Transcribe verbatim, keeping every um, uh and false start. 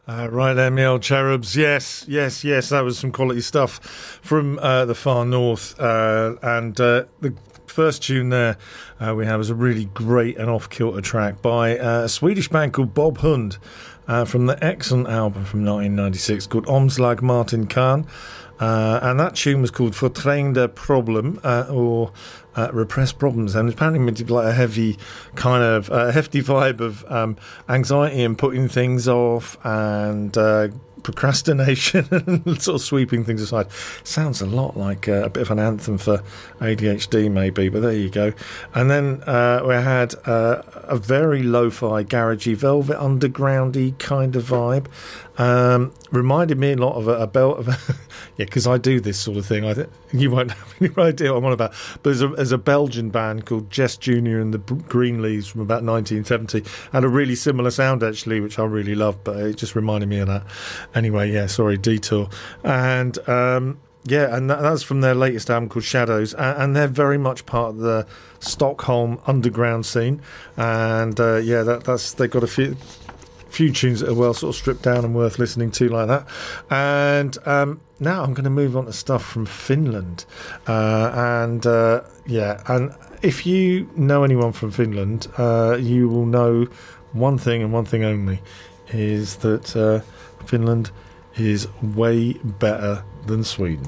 Uh, right there, me old cherubs. Yes, yes, yes. That was some quality stuff from uh, the far north. Uh, and uh, the first tune there uh, we had was a really great and off-kilter track by uh, a Swedish band called Bob Hund uh, from the excellent album from nineteen ninety-six called Omslag Martin Kahn. Uh, and that tune was called Förträngda Problem, uh, or uh, Repressed Problems, and it's apparently meant to be like a heavy kind of uh, hefty vibe of um, anxiety and putting things off and uh, procrastination and sort of sweeping things aside. Sounds a lot like uh, a bit of an anthem for A D H D maybe, but there you go. And then uh, we had uh, a very lo-fi, garagey, Velvet Undergroundy kind of vibe. Um, reminded me a lot of a, a belt of a yeah, because I do this sort of thing. I th- you won't have any idea what I'm on about. But there's a, there's a Belgian band called Jess Junior and the B- Greenleaves from about nineteen seventy, had a really similar sound actually, which I really love. But it just reminded me of that. Anyway, yeah, sorry, detour. And um, yeah, and that, that's from their latest album called Shadows, and, and they're very much part of the Stockholm underground scene. And uh, yeah, that, that's they've got a few. few tunes that are well sort of stripped down and worth listening to like that. And um, now I'm going to move on to stuff from Finland. Uh, and uh, yeah, and if you know anyone from Finland, uh, you will know one thing and one thing only, is that uh, Finland is way better than Sweden.